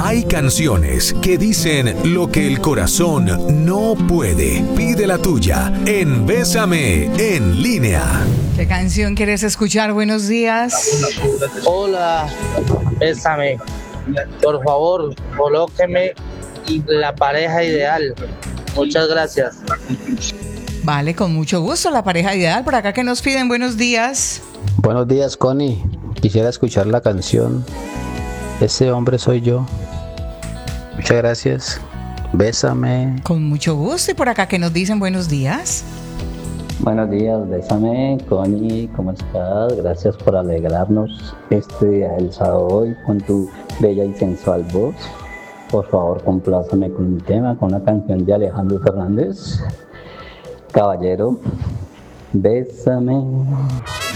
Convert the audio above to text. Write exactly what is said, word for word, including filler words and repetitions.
Hay canciones que dicen lo que el corazón no puede. Pide la tuya en Bésame en línea. ¿Qué canción quieres escuchar? Buenos días. Hola, Bésame. Por favor, colóqueme La Pareja Ideal. Muchas gracias. Vale, con mucho gusto. La Pareja Ideal. Por acá que nos piden buenos días. Buenos días, Connie. Quisiera escuchar la canción Ese hombre soy yo. Muchas gracias. Bésame. Con mucho gusto. Y por acá que nos dicen buenos días. Buenos días, Bésame, Connie, ¿cómo estás? Gracias por alegrarnos este día del sábado hoy con tu bella y sensual voz. Por favor, complázame con un tema, con una canción de Alejandro Fernández. Caballero, bésame.